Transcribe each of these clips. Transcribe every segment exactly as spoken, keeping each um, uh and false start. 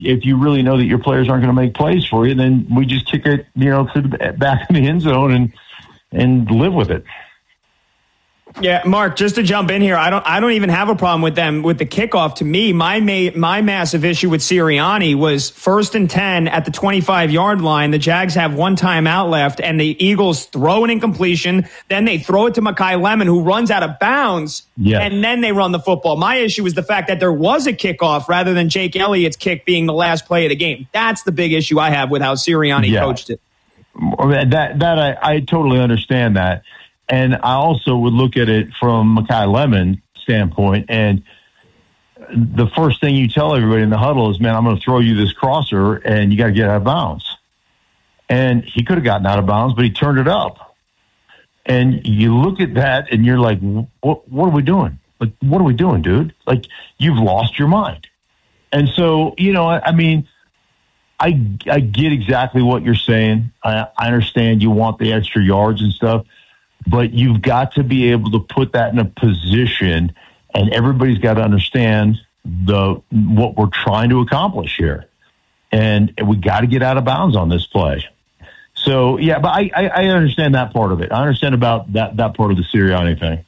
if you really know that your players aren't going to make plays for you, then we just kick it, you know, to the back in the end zone and and live with it. Yeah, Mark, just to jump in here, I don't I don't even have a problem with them with the kickoff. To me, my ma- my massive issue with Sirianni was first and ten at the twenty-five-yard line. The Jags have one timeout left, and the Eagles throw an incompletion. Then they throw it to Mekhi Lemon, who runs out of bounds, yes. and then they run the football. My issue is the fact that there was a kickoff rather than Jake Elliott's kick being the last play of the game. That's the big issue I have with how Sirianni yeah. coached it. That, that I, I totally understand that. And I also would look at it from Mekhi Lemon's standpoint. And the first thing you tell everybody in the huddle is, man, I'm going to throw you this crosser and you got to get out of bounds. And he could have gotten out of bounds, but he turned it up. And you look at that and you're like, what, what are we doing? Like, what are we doing, dude? Like, you've lost your mind. And so, you know, I, I mean, I, I get exactly what you're saying. I, I understand you want the extra yards and stuff. But you've got to be able to put that in a position, and everybody's got to understand the what we're trying to accomplish here. And we got to get out of bounds on this play. So, yeah, but I, I, I understand that part of it. I understand about that, that part of the Sirianni thing.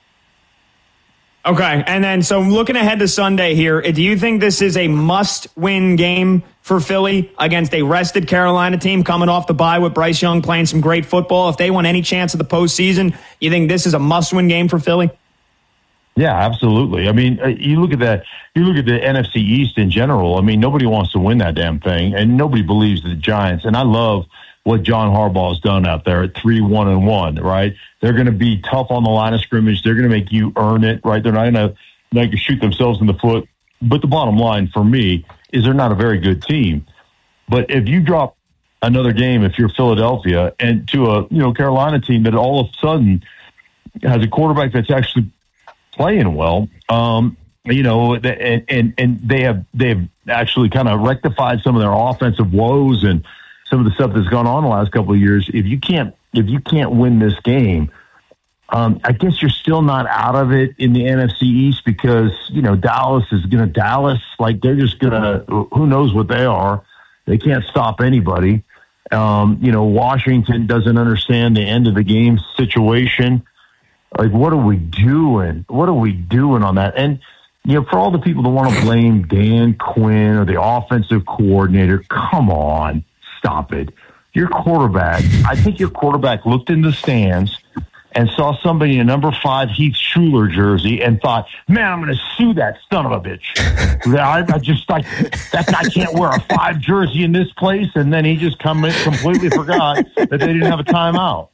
Okay, and then so looking ahead to Sunday here, do you think this is a must-win game for Philly against a rested Carolina team coming off the bye with Bryce Young playing some great football? If they want any chance of the postseason, you think this is a must-win game for Philly? Yeah, absolutely. I mean, you look at that. You look at the N F C East in general. I mean, nobody wants to win that damn thing, and nobody believes the Giants. And I love what John Harbaugh has done out there at three one and one. Right? They're going to be tough on the line of scrimmage. They're going to make you earn it. Right? They're not going to like shoot themselves in the foot. But the bottom line for me is they're not a very good team. But if you drop another game, if you're Philadelphia, and to a you know Carolina team that all of a sudden has a quarterback that's actually playing well, um, you know, and, and and they have they have actually kind of rectified some of their offensive woes and some of the stuff that's gone on the last couple of years. If you can't if you can't win this game, um, I guess you're still not out of it in the N F C East because you know Dallas is going to Dallas like they're just going to who knows what they are. They can't stop anybody. Um, you know, Washington doesn't understand the end of the game situation. Like, what are we doing? What are we doing on that? And, you know, for all the people that want to blame Dan Quinn or the offensive coordinator, come on, stop it. Your quarterback, I think your quarterback looked in the stands and saw somebody in a number five Heath Schuler jersey and thought, man, I'm going to sue that son of a bitch. I, I just like, that guy can't wear a five jersey in this place. And then he just come in, completely forgot that they didn't have a timeout.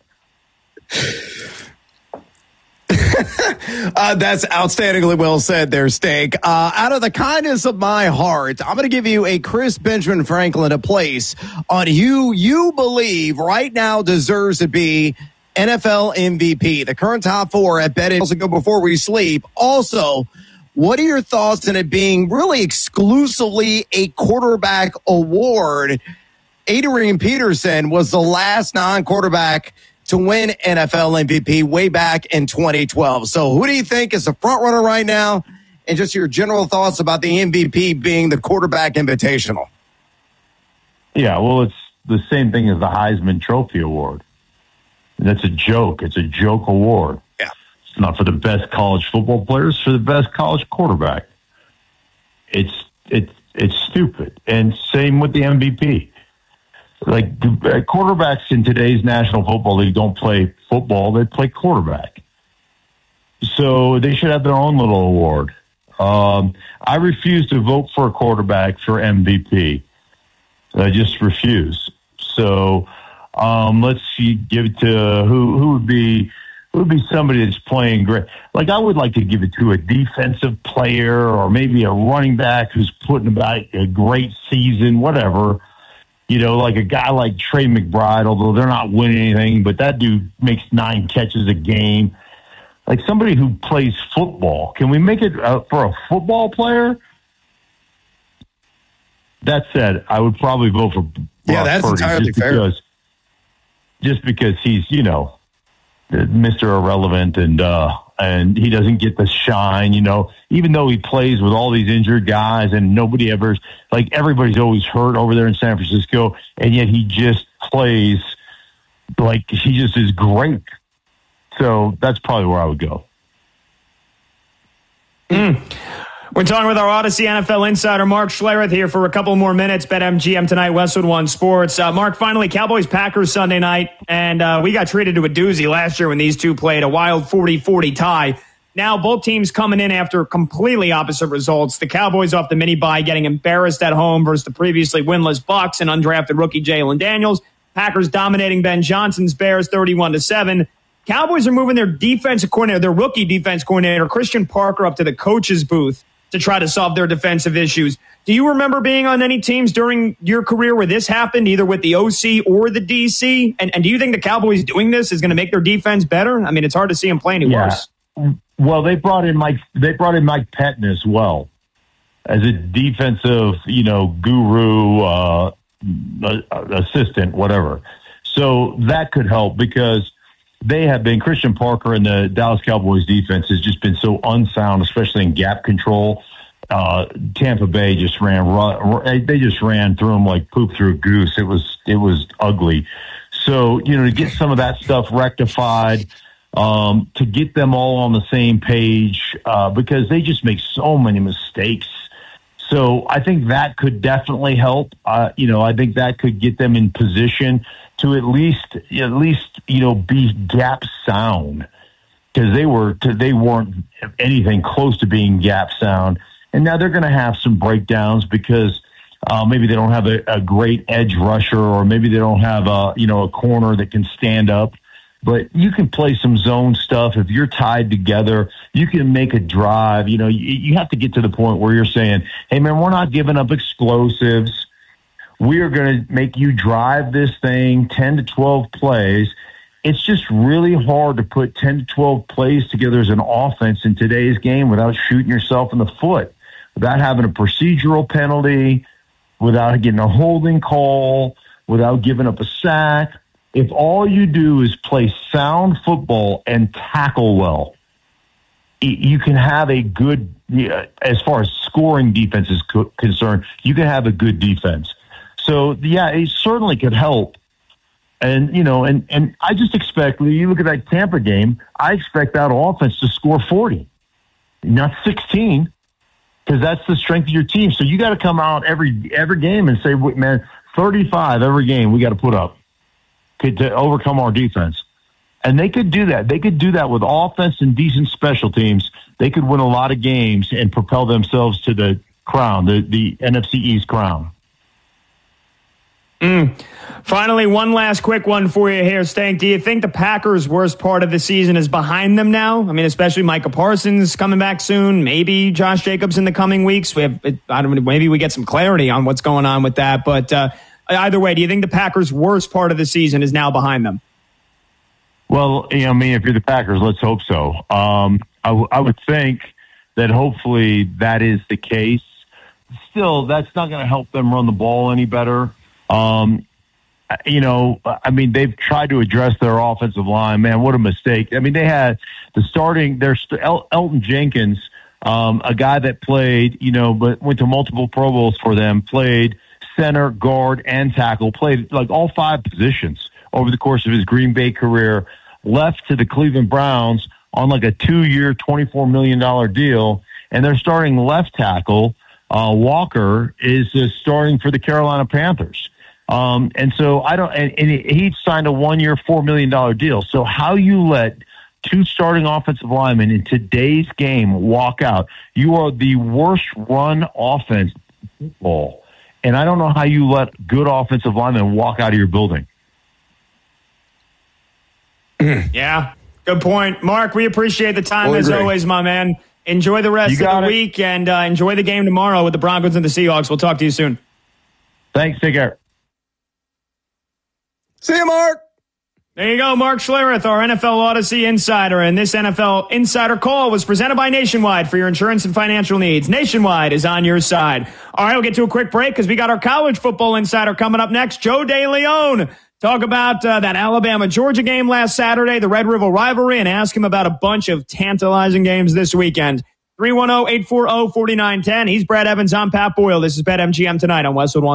uh, that's outstandingly well said there, Steak. Uh, out of the kindness of my heart, I'm going to give you a Chris Benjamin Franklin a place on who you believe right now deserves to be N F L M V P. The current top four at Bet also go before we sleep. Also, what are your thoughts on it being really exclusively a quarterback award? Adrian Peterson was the last non-quarterback to win N F L M V P way back in twenty twelve. So who do you think is the front runner right now? And just your general thoughts about the M V P being the quarterback invitational. Yeah, well, it's the same thing as the Heisman Trophy Award. That's a joke. It's a joke award. Yeah. It's not for the best college football players, it's for the best college quarterback. It's it's it's stupid. And same with the M V P. Like, quarterbacks in today's National Football League don't play football, they play quarterback. So they should have their own little award. Um, I refuse to vote for a quarterback for M V P. I just refuse. So um, let's see, give it to who, who would be who would be somebody that's playing great. Like, I would like to give it to a defensive player or maybe a running back who's putting about a great season, whatever. You know, like a guy like Trey McBride, although they're not winning anything, but that dude makes nine catches a game. Like somebody who plays football. Can we make it uh, for a football player? That said, I would probably vote for Brock Yeah, that's Purdy entirely just fair. Because, just because he's, you know, Mister Irrelevant and, uh, and he doesn't get the shine, you know, even though he plays with all these injured guys and nobody ever, like everybody's always hurt over there in San Francisco, and yet he just plays like he just is great. So that's probably where I would go. Mm. We're talking with our Odyssey N F L insider, Mark Schlereth, here for a couple more minutes. BetMGM tonight, Westwood One Sports. Uh, Mark, finally, Cowboys-Packers Sunday night, and uh, we got treated to a doozy last year when these two played, a wild forty forty tie. Now, both teams coming in after completely opposite results. The Cowboys off the mini-bye getting embarrassed at home versus the previously winless Bucs and undrafted rookie Jalen Daniels. Packers dominating Ben Johnson's Bears thirty-one to seven. Cowboys are moving their defensive coordinator, their rookie defense coordinator, Christian Parker, up to the coach's booth to try to solve their defensive issues. Do you remember being on any teams during your career where this happened, either with the O C or the D C? And, and do you think the Cowboys doing this is going to make their defense better? I mean, it's hard to see them play any yeah. worse. Well, they brought in Mike. They brought in Mike Pettin as well as a defensive, you know, guru, uh, assistant, whatever. So that could help because they have been, Christian Parker and the Dallas Cowboys defense has just been so unsound, especially in gap control. Uh, Tampa Bay just ran, they just ran through them like poop through a goose. It was, it was ugly. So, you know, to get some of that stuff rectified, um, to get them all on the same page, uh, because they just make so many mistakes. So I think that could definitely help. Uh, you know, I think that could get them in position to at least, at least, you know, be gap sound, because they were, they weren't anything close to being gap sound. And now they're going to have some breakdowns because uh, maybe they don't have a, a great edge rusher, or maybe they don't have a, you know, a corner that can stand up. But you can play some zone stuff. If you're tied together, you can make a drive. You know, you, you have to get to the point where you're saying, hey, man, we're not giving up explosives. We are going to make you drive this thing ten to twelve plays. It's just really hard to put ten to twelve plays together as an offense in today's game without shooting yourself in the foot, without having a procedural penalty, without getting a holding call, without giving up a sack. If all you do is play sound football and tackle well, you can have a good, as far as scoring defense is concerned, you can have a good defense. So, yeah, it certainly could help. And, you know, and, and I just expect, when you look at that Tampa game, I expect that offense to score forty, not sixteen, because that's the strength of your team. So you got to come out every every game and say, man, thirty-five every game we got to put up to, to overcome our defense. And they could do that. They could do that with offense and decent special teams. They could win a lot of games and propel themselves to the crown, the, the N F C East crown. Mm. Finally, one last quick one for you here, Stank. Do you think the Packers' worst part of the season is behind them now? I mean, especially Micah Parsons coming back soon. Maybe Josh Jacobs in the coming weeks. We have, I don't know, maybe we get some clarity on what's going on with that. But uh, either way, do you think the Packers' worst part of the season is now behind them? Well, you know, I mean, if you're the Packers, let's hope so. Um, I, w- I would think that hopefully that is the case. Still, that's not going to help them run the ball any better. Um, you know, I mean, they've tried to address their offensive line. Man, what a mistake. I mean, they had the starting, there's El- Elton Jenkins, um, a guy that played, you know, but went to multiple Pro Bowls for them, played center, guard, and tackle, played like all five positions over the course of his Green Bay career, left to the Cleveland Browns on like a two-year, twenty-four million dollars deal, and they're starting left tackle, uh, Walker, is uh, starting for the Carolina Panthers. Um, and so I don't, and, and he signed a one-year, four million dollars deal. So how you let two starting offensive linemen in today's game walk out, you are the worst run offense in football. And I don't know how you let good offensive linemen walk out of your building. Yeah, good point. Mark, we appreciate the time Totally as agree. always, my man. Enjoy the rest You of the got it. week and uh, enjoy the game tomorrow with the Broncos and the Seahawks. We'll talk to you soon. Thanks. Take care. See you, Mark. There you go, Mark Schlereth, our N F L Odyssey insider. And this N F L Insider Call was presented by Nationwide for your insurance and financial needs. Nationwide is on your side. All right, we'll get to a quick break because we got our college football insider coming up next, Joe DeLeon. Talk about uh, that Alabama-Georgia game last Saturday, the Red River rivalry, and ask him about a bunch of tantalizing games this weekend. three one zero, eight four zero, four nine one zero. He's Brad Evans. I'm Pat Boyle. This is BetMGM Tonight on Westwood One.